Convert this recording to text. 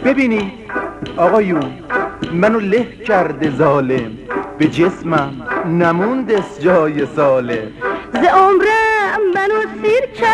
ببینید آقایون، منو له کرده ظالم، به جسمم نموندست جای سالم. ز عمرم منو سیر کرد